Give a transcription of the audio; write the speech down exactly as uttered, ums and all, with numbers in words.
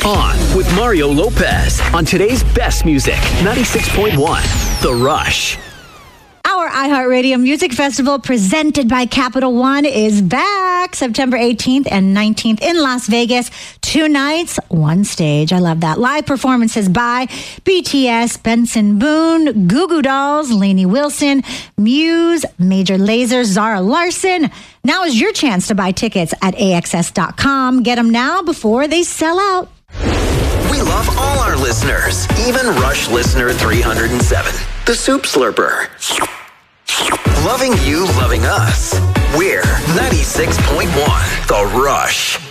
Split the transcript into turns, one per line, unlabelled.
On with Mario Lopez on today's best music, ninety-six point one, The Rush.
Our iHeartRadio Music Festival presented by Capital One is back September eighteenth and nineteenth in Las Vegas. Two nights, one stage. I love that. Live performances by B T S, Benson Boone, Goo Goo Dolls, Lainey Wilson, Muse, Major Lazer, Zara Larson. Now is your chance to buy tickets at A X S dot com. Get them now before they sell out.
We love all our listeners, even Rush listener three hundred seven, the Soup Slurper. Loving you, loving us. We're ninety-six point one, The Rush.